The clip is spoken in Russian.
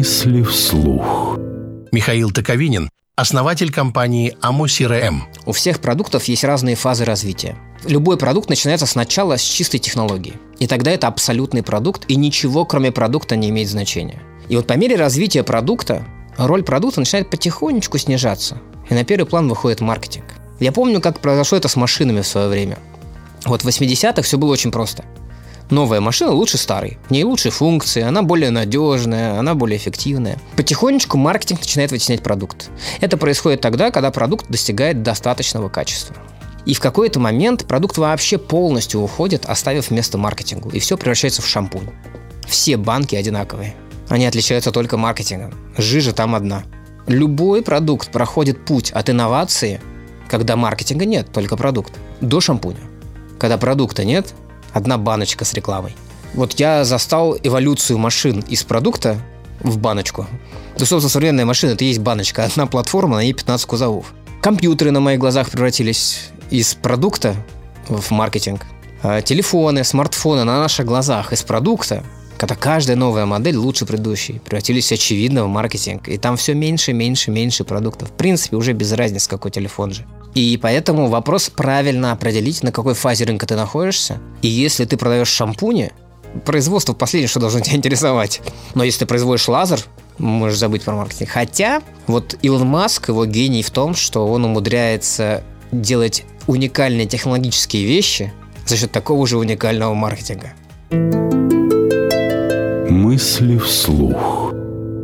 Мысли вслух. Михаил Токовинин, основатель компании Amo-CRM. У всех продуктов есть разные фазы развития. Любой продукт начинается сначала с чистой технологии. И тогда это абсолютный продукт, и ничего, кроме продукта, не имеет значения. И вот по мере развития продукта, роль продукта начинает потихонечку снижаться. И на первый план выходит маркетинг. Я помню, как произошло это с машинами в свое время. Вот в 80-х все было очень просто. Новая машина лучше старой. В ней лучше функции, она более надежная, она более эффективная. Потихонечку маркетинг начинает вытеснять продукт. Это происходит тогда, когда продукт достигает достаточного качества. И в какой-то момент продукт вообще полностью уходит, оставив место маркетингу. И все превращается в шампунь. Все банки одинаковые. Они отличаются только маркетингом. Жижа там одна. Любой продукт проходит путь от инновации, когда маркетинга нет, только продукт, до шампуня. Когда продукта нет, одна баночка с рекламой. Вот я застал эволюцию машин из продукта в баночку. Да, собственно, современная машина – это и есть баночка. Одна платформа, на ней 15 кузовов. Компьютеры на моих глазах превратились из продукта в маркетинг. Телефоны, смартфоны на наших глазах из продукта, когда каждая новая модель лучше предыдущей, превратились, очевидно, в маркетинг. И там все меньше, меньше, меньше продуктов. В принципе, уже без разницы, какой телефон же. И поэтому вопрос правильно определить, на какой фазе рынка ты находишься. И если ты продаешь шампуни, производство последнее, что должно тебя интересовать. Но если ты производишь лазер, можешь забыть про маркетинг. Хотя вот Илон Маск, его гений в том, что он умудряется делать уникальные технологические вещи за счет такого же уникального маркетинга. Мысли вслух.